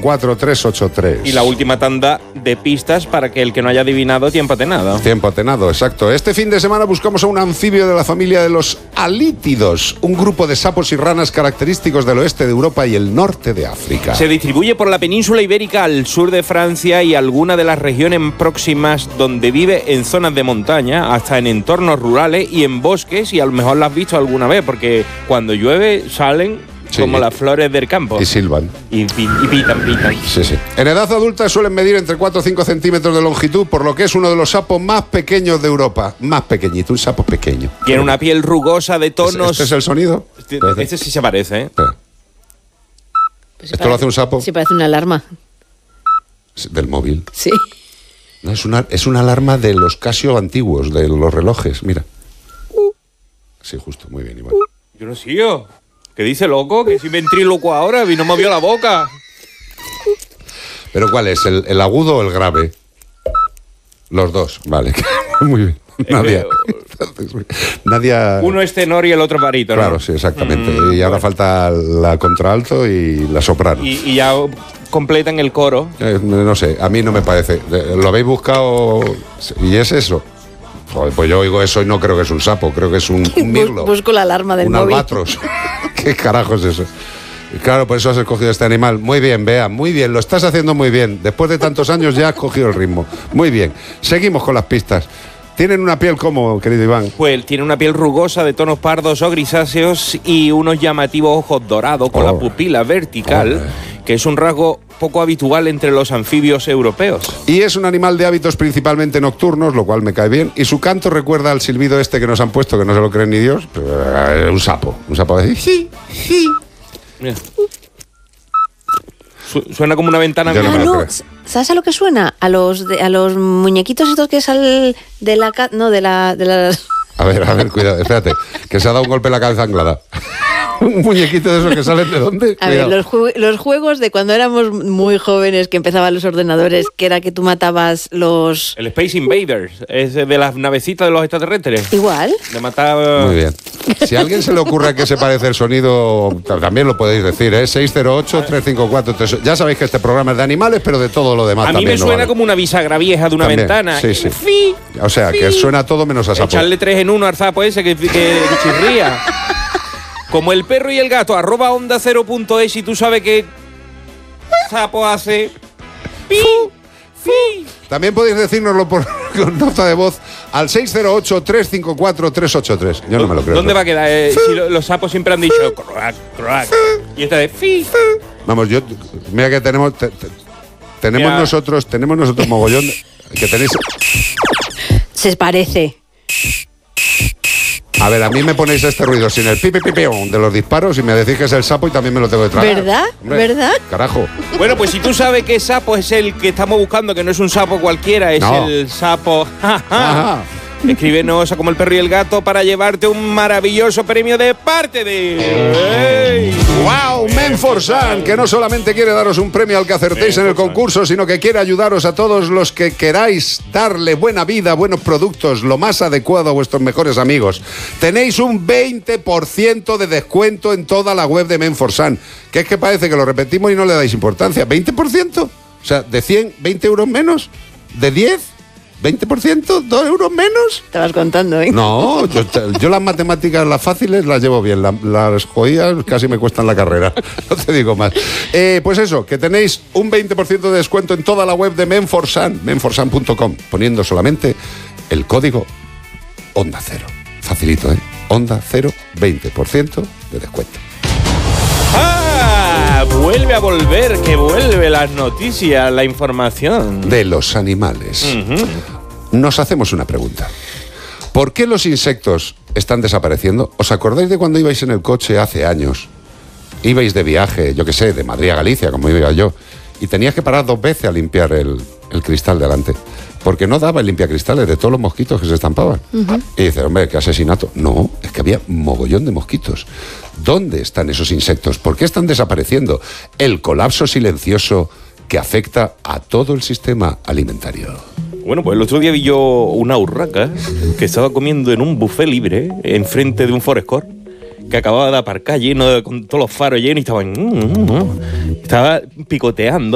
354-383. Y la última tanda de pistas para que el que no haya adivinado, tiempo atenado. Tiempo atenado, exacto. Este fin de semana buscamos a un anfibio de la familia de los halítidos, un grupo de sapos y ranas característicos del oeste de Europa y el norte de África. Se distribuye por la península ibérica al sur de Francia y alguna de las regiones próximas, donde vive en zonas de montaña, hasta en entornos rurales y en bosques, y a lo mejor la has visto alguna vez, porque cuando llueve salen como las flores del campo. Y silban. Y pitan. Sí. En edad adulta suelen medir entre 4 o 5 centímetros de longitud, por lo que es uno de los sapos más pequeños de Europa. Más pequeñito, un sapo pequeño. Tiene una piel rugosa de tonos... ¿Este es el sonido? Este sí se parece, ¿eh? Pues ¿Esto lo hace un sapo? Sí, parece una alarma. Del móvil. Sí. No, es una alarma de los Casio antiguos, de los relojes, mira. Sí, justo, muy bien, Iván. Yo no sigo. ¿Qué dice, loco? Que si ventríloco ahora y no me movió la boca. ¿Pero cuál es? ¿El agudo o el grave? Los dos, vale. Muy bien. Nadia... Uno es tenor y el otro barítono. Claro, sí, exactamente. Y ahora falta la contralto y la soprano. Y ya completan el coro. No sé, a mí no me parece. ¿Lo habéis buscado y es eso? Joder, pues yo oigo eso y no creo que es un sapo, creo que es un mirlo. Busco la alarma del un móvil. albatros. ¿Qué carajo es eso? Claro, por eso has escogido este animal. Muy bien, Bea, muy bien, lo estás haciendo muy bien. Después de tantos años ya has cogido el ritmo. Muy bien. Seguimos con las pistas. ¿Tienen una piel como, querido Iván? Pues tiene una piel rugosa de tonos pardos o grisáceos y unos llamativos ojos dorados con la pupila vertical, que es un rasgo poco habitual entre los anfibios europeos. Y es un animal de hábitos principalmente nocturnos, lo cual me cae bien. Y su canto recuerda al silbido este que nos han puesto, que no se lo cree ni Dios. Un sapo de... Sí. Mira. Suena como una ventana. ¿Sabes a lo que suena? A los muñequitos estos que salen de la... A ver, cuidado, espérate, que se ha dado un golpe en la cabeza Anglada. Un muñequito de esos que salen de dónde. A ver, los juegos de cuando éramos muy jóvenes, que empezaban los ordenadores, que era que tú matabas los... El Space Invaders, es de las navecitas de los extraterrestres. Igual. De matar... Muy bien. Si a alguien se le ocurre que se parece el sonido, también lo podéis decir, ¿eh? 608-354-3... Ya sabéis que este programa es de animales, pero de sí demás. A mí me suena como una bisagra vieja de una ventana. Sí. O sea, que suena todo menos a sapo. Echarle 3 en 1 al sapo ese que chirría. Como el perro y el gato, @onda0.es, y tú sabes que sapo hace... ¡Pi! También podéis decírnoslo con nota de voz al 608-354-383. Yo no me lo creo. ¿Dónde va a quedar? Si los sapos siempre han dicho croac. Y esta de fi. Vamos, mira que tenemos nosotros mogollón que tenéis. Se parece. A ver, a mí me ponéis este ruido sin el pipi de los disparos y me decís que es el sapo y también me lo tengo que tragar. ¿Verdad? Hombre, ¿verdad? Carajo. Bueno, pues si tú sabes que sapo es el que estamos buscando, que no es un sapo cualquiera, es el sapo... Ajá. Escríbenos a Como el perro y el gato para llevarte un maravilloso premio de parte de... ¡Wow! Menforsan, que no solamente quiere daros un premio al que acertéis en el concurso, sino que quiere ayudaros a todos los que queráis darle buena vida, buenos productos, lo más adecuado a vuestros mejores amigos. Tenéis un 20% de descuento en toda la web de Menforsan, que es que parece que lo repetimos y no le dais importancia. ¿20%? O sea, de 100, 20 euros menos, de 10... ¿20%? ¿2 euros menos? Te vas contando, ¿eh? No, yo las matemáticas, las fáciles, las llevo bien. Las jodidas casi me cuestan la carrera. No te digo más. Pues eso, que tenéis un 20% de descuento en toda la web de Menforsan, menforsan.com, poniendo solamente el código Onda Cero. Facilito, ¿eh? Onda Cero, 20% de descuento. Vuelve a volver, que vuelve las noticias, la información. De los animales. Nos hacemos una pregunta. ¿Por qué los insectos están desapareciendo? ¿Os acordáis de cuando ibais en el coche hace años? Ibais de viaje, yo qué sé, de Madrid a Galicia, como iba yo, y tenías que parar 2 veces a limpiar el cristal delante, porque no daba el limpiacristales de todos los mosquitos que se estampaban. Y dices, hombre, qué asesinato. No, es que había mogollón de mosquitos. ¿Dónde están esos insectos? ¿Por qué están desapareciendo? El colapso silencioso que afecta a todo el sistema alimentario. Bueno, pues el otro día vi yo una urraca que estaba comiendo en un buffet libre enfrente de un Forescore, que acababa de aparcar lleno con todos los faros llenos y estaba picoteando.